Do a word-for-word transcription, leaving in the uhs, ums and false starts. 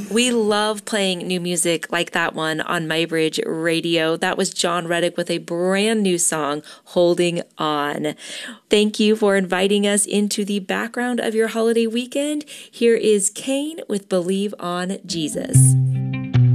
We love playing new music like that one on MyBridge Radio. That was John Reddick with a brand new song, Holding On. Thank you for inviting us into the background of your holiday weekend. Here is Kane with Believe on Jesus.